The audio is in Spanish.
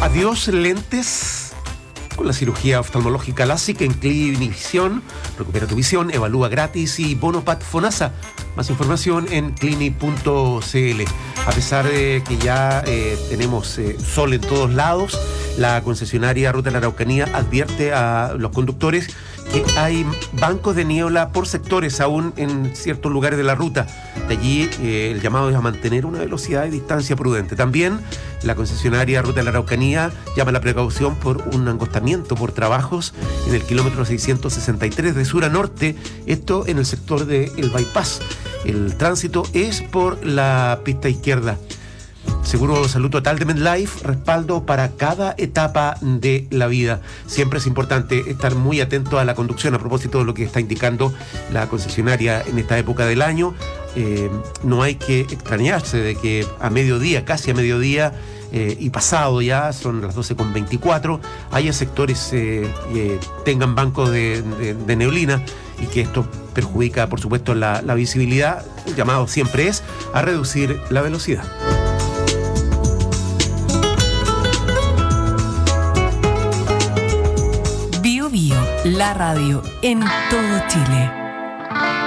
Adiós lentes. Con la cirugía oftalmológica LASIK en Clinivisión, recupera tu visión, evalúa gratis y bono Pat Fonasa. Más información en clini.cl. A pesar de que ya tenemos sol en todos lados, la concesionaria Ruta de la Araucanía advierte a los conductores que hay bancos de niebla por sectores aún en ciertos lugares de la ruta. De allí el llamado es a mantener una velocidad y distancia prudente. También la concesionaria Ruta de la Araucanía llama a la precaución por un angostamiento por trabajos en el kilómetro 663 de sur a norte, esto en el sector del bypass. El tránsito es por la pista izquierda. Seguro Salud Total de MedLife, respaldo para cada etapa de la vida. Siempre es importante estar muy atento a la conducción a propósito de lo que está indicando la concesionaria en esta época del año. No hay que extrañarse de que a mediodía, casi a mediodía, y pasado ya, son las 12:24, haya sectores que tengan bancos de neblina y que esto perjudica, por supuesto, la visibilidad. El llamado siempre es a reducir la velocidad. Bio Bio, la radio en todo Chile.